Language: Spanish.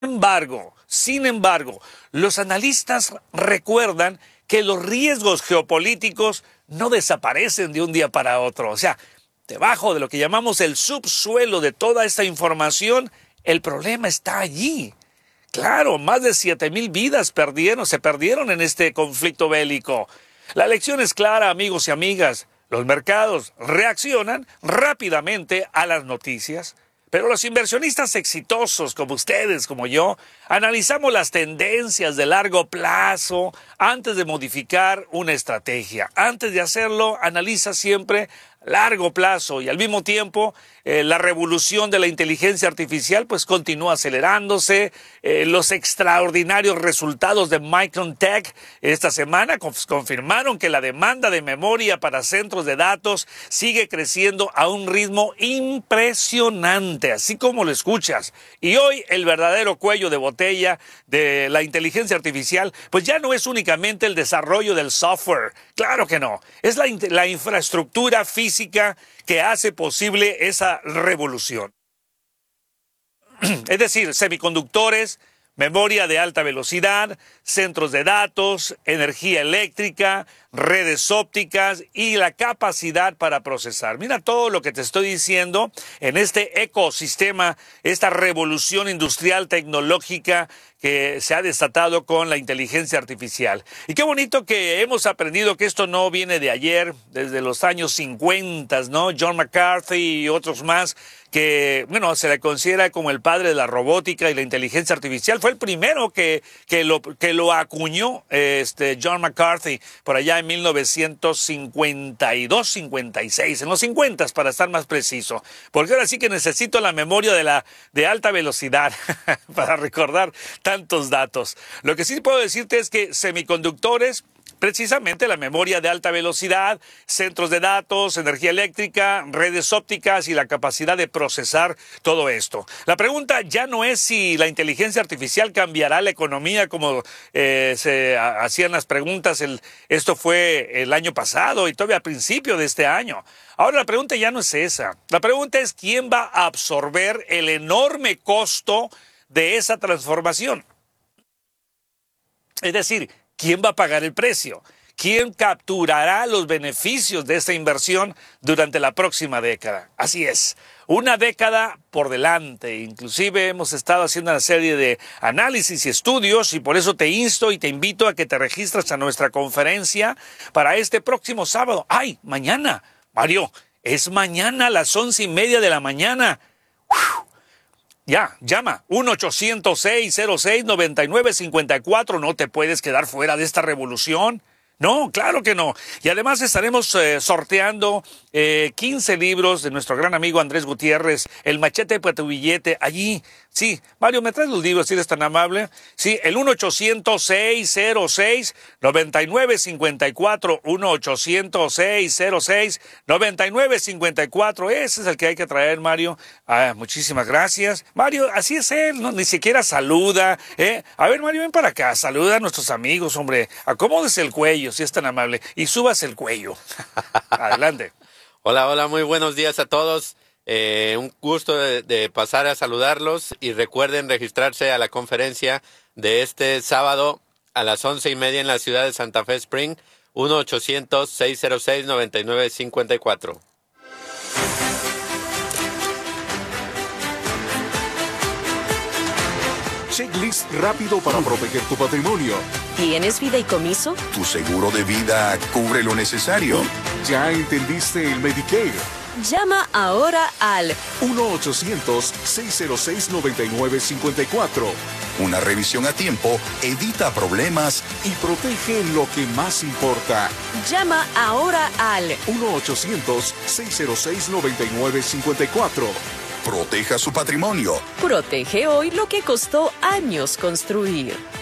Sin embargo, los analistas recuerdan que los riesgos geopolíticos no desaparecen de un día para otro. O sea, debajo de lo que llamamos el subsuelo de toda esta información, el problema está allí. Claro, más de 7,000 vidas se perdieron en este conflicto bélico. La lección es clara, amigos y amigas. Los mercados reaccionan rápidamente a las noticias, pero los inversionistas exitosos como ustedes, como yo, analizamos las tendencias de largo plazo antes de modificar una estrategia. Antes de hacerlo, analiza siempre largo plazo y al mismo tiempo la revolución de la inteligencia artificial pues continúa acelerándose. Los extraordinarios resultados de Micron Tech esta semana confirmaron que la demanda de memoria para centros de datos sigue creciendo a un ritmo impresionante, así como lo escuchas. Y hoy el verdadero cuello de botella de la inteligencia artificial pues ya no es únicamente el desarrollo del software, claro que no, es la infraestructura física que hace posible esa revolución. Es decir, semiconductores, memoria de alta velocidad, centros de datos, energía eléctrica, redes ópticas y la capacidad para procesar. Mira todo lo que te estoy diciendo en este ecosistema, esta revolución industrial tecnológica que se ha desatado con la inteligencia artificial. Y qué bonito que hemos aprendido que esto no viene de ayer, desde los años 50, ¿no? John McCarthy y otros más, que, bueno, se le considera como el padre de la robótica y la inteligencia artificial. Fue el primero que lo acuñó John McCarthy por allá en 1952-56, en los 50 para estar más preciso. Porque ahora sí que necesito la memoria de alta velocidad para recordar tantos datos. Lo que sí puedo decirte es que semiconductores, precisamente la memoria de alta velocidad, centros de datos, energía eléctrica, redes ópticas y la capacidad de procesar todo esto. La pregunta ya no es si la inteligencia artificial cambiará la economía como se hacían las preguntas. Esto fue el año pasado y todavía a principio de este año. Ahora la pregunta ya no es esa. La pregunta es quién va a absorber el enorme costo de esa transformación. Es decir, ¿quién va a pagar el precio? ¿Quién capturará los beneficios de esta inversión durante la próxima década? Así es, una década por delante. Inclusive hemos estado haciendo una serie de análisis y estudios y por eso te insto y te invito a que te registres a nuestra conferencia para este próximo sábado. ¡Ay, mañana! Mario, es mañana a las 11:30 de la mañana. ¡Uf! Ya, llama, 1-800-606-9954, no te puedes quedar fuera de esta revolución. No, claro que no. Y además estaremos sorteando 15 libros de nuestro gran amigo Andrés Gutiérrez, El machete para tu billete, allí. Sí, Mario, ¿me traes los libros si eres tan amable? Sí, el 1-800-606-9954, 1-800-606-9954, ese es el que hay que traer, Mario. Ah, muchísimas gracias. Mario, así es él, ¿no? Ni siquiera saluda, ¿eh? A ver, Mario, ven para acá, saluda a nuestros amigos, hombre. Acomódese el cuello, si es tan amable, y subas el cuello. Adelante. Hola, muy buenos días a todos. Un gusto de pasar a saludarlos y recuerden registrarse a la conferencia de este sábado a las 11:30 en la ciudad de Santa Fe Spring, 1-800-606-9954. Checklist rápido para proteger tu patrimonio. ¿Tienes fideicomiso? ¿Tu seguro de vida cubre lo necesario? ¿Ya entendiste el Medicare? Llama ahora al 1-800-606-9954. Una revisión a tiempo evita problemas Y protege lo que más importa. Llama ahora al 1-800-606-9954. Proteja su patrimonio. Protege hoy lo que costó años construir.